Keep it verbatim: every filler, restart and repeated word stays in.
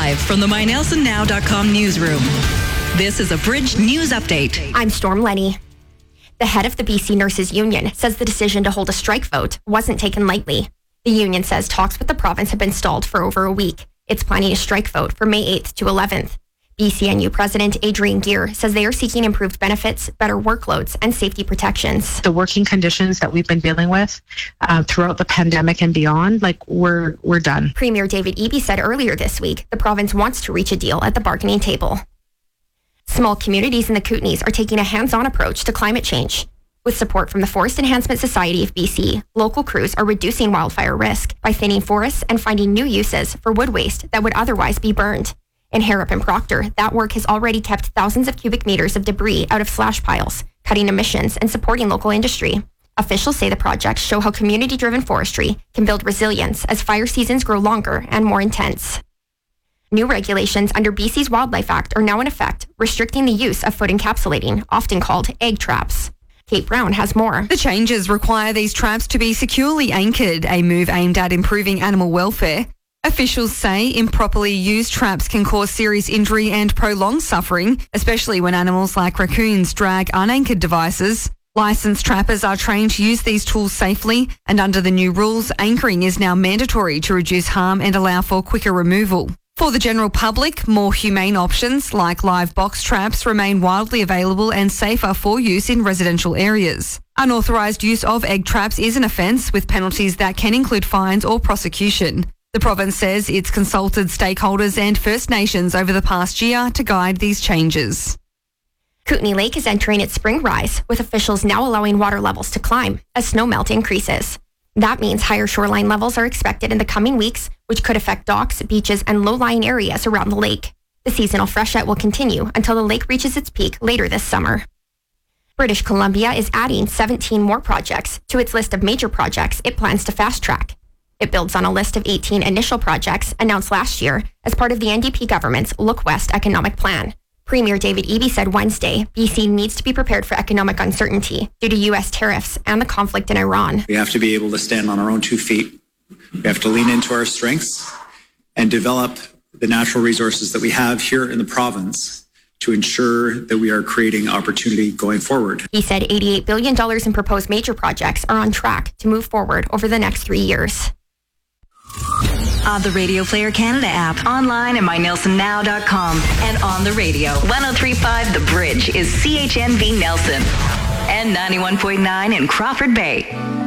Live from the my nelson now dot com newsroom. This is a Bridge News Update. I'm Storm Lenny. The head of the B C Nurses Union says the decision to hold a strike vote wasn't taken lightly. The union says talks with the province have been stalled for over a week. It's planning a strike vote for May eighth to eleventh. B C N U President Adrienne Gear says they are seeking improved benefits, better workloads, and safety protections. The working conditions that we've been dealing with uh, throughout the pandemic and beyond, like we're we're done. Premier David Eby said earlier this week the province wants to reach a deal at the bargaining table. Small communities in the Kootenays are taking a hands-on approach to climate change. With support from the Forest Enhancement Society of B C, local crews are reducing wildfire risk by thinning forests and finding new uses for wood waste that would otherwise be burned. In Harrop and Proctor, that work has already kept thousands of cubic meters of debris out of slash piles, cutting emissions and supporting local industry. Officials say the projects show how community-driven forestry can build resilience as fire seasons grow longer and more intense. New regulations under B C's Wildlife Act are now in effect, restricting the use of foot encapsulating, often called egg traps. Kate Brown has more. The changes require these traps to be securely anchored, a move aimed at improving animal welfare. Officials say improperly used traps can cause serious injury and prolonged suffering, especially when animals like raccoons drag unanchored devices. Licensed trappers are trained to use these tools safely, and under the new rules, anchoring is now mandatory to reduce harm and allow for quicker removal. For the general public, more humane options like live box traps remain widely available and safer for use in residential areas. Unauthorised use of egg traps is an offence with penalties that can include fines or prosecution. The province says it's consulted stakeholders and First Nations over the past year to guide these changes. Kootenay Lake is entering its spring rise, with officials now allowing water levels to climb as snowmelt increases. That means higher shoreline levels are expected in the coming weeks, which could affect docks, beaches, and low-lying areas around the lake. The seasonal freshet will continue until the lake reaches its peak later this summer. British Columbia is adding seventeen more projects to its list of major projects it plans to fast-track. It builds on a list of eighteen initial projects announced last year as part of the N D P government's Look West economic plan. Premier David Eby said Wednesday, B C needs to be prepared for economic uncertainty due to U S tariffs and the conflict in Iran. We have to be able to stand on our own two feet. We have to lean into our strengths and develop the natural resources that we have here in the province to ensure that we are creating opportunity going forward. He said eighty-eight billion dollars in proposed major projects are on track to move forward over the next three years. On the Radio Player Canada app, online at my nelson now dot com, and on the radio. one oh three point five The Bridge is C H N V Nelson and ninety-one point nine in Crawford Bay.